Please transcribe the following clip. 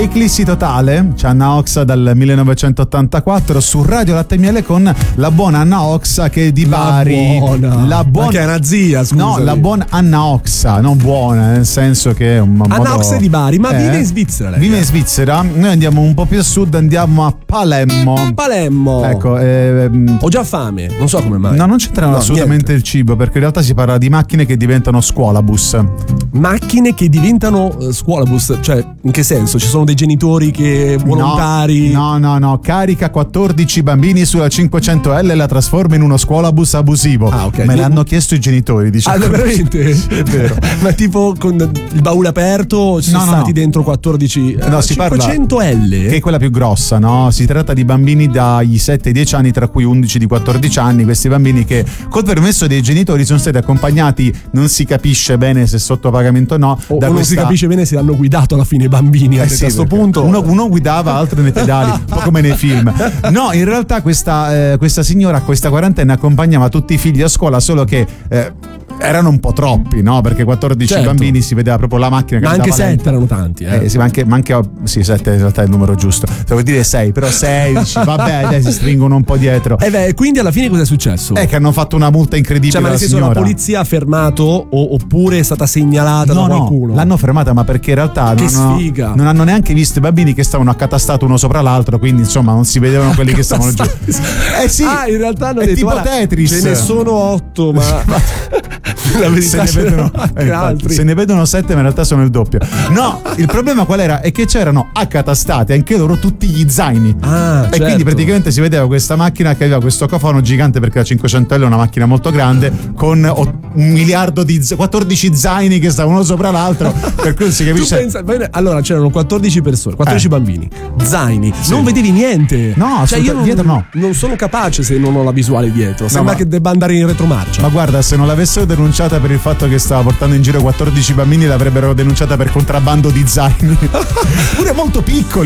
Eclissi totale, c'è Anna Oxa dal 1984 su Radio Latte e Miele con la buona Anna Oxa che è di Bari. La buona. Che è una zia, scusa. No, la buona Anna Oxa, non buona, nel senso che è un modo... Anna Oxa è di Bari, ma vive in Svizzera lei. Vive in Svizzera, noi andiamo un po' più a sud, andiamo a Palermo. Ecco, ho già fame, non so come mai. No, non c'entra assolutamente il cibo, perché in realtà si parla di macchine che diventano scuolabus. Macchine che diventano scuolabus, cioè in che senso? Ci sono dei genitori che volontari? No, carica 14 bambini sulla 500L e la trasforma in uno scuolabus abusivo. Ah, ok. Me l'hanno chiesto i genitori, diciamo. Ah, veramente? Sì, è vero. Ma tipo con il baule aperto ci sono stati dentro 14 si 500L? Che è quella più grossa, no? Si tratta di bambini dagli 7 ai 10 anni, tra cui 11 di 14 anni, questi bambini che col permesso dei genitori sono stati accompagnati, non si capisce bene se sotto pagamento o no, non si capisce bene se hanno guidato alla fine i bambini a questo punto. Uno guidava, altro nei pedali, un po' come nei film. No, in realtà questa signora, questa quarantenne, accompagnava tutti i figli a scuola, solo che erano un po' troppi, no? Perché 14 bambini si vedeva proprio la macchina che ma anche 7 erano tanti, sì, ma anche 7 in realtà è il numero giusto. Devo dire 6, però 16, vabbè, dai, si stringono un po' dietro. Quindi alla fine cosa è successo? Che hanno fatto una multa incredibile. Cioè, ma nel senso, la polizia ha fermato oppure è stata segnalata da qualcuno? No, l'hanno fermata, ma perché in realtà sfiga. Non hanno neanche visto i bambini che stavano accatastati uno sopra l'altro, quindi insomma non si vedevano quelli che stavano giù. Sì. Ah, in realtà hanno detto, tipo Tetris. Ce ne sono 8, ma la verità se ne vedono 7, ma in realtà sono il doppio. No, il problema qual era? È che c'erano accatastati anche loro tutti gli zaini. E quindi praticamente si vedeva questa macchina che aveva questo cofano gigante, perché la 500L è una macchina molto grande, con 1 miliardo di 14 zaini che stavano uno sopra l'altro, per cui si capisce. Allora c'erano 14 persone, 14 bambini, zaini, non vedevi niente. No, cioè io non sono capace se non ho la visuale dietro. Sembra che debba andare in retromarcia. Ma guarda, se non l'avessero denunciata per il fatto che stava portando in giro 14 bambini, l'avrebbero denunciata per contrabbando di zaini. Pure molto piccoli.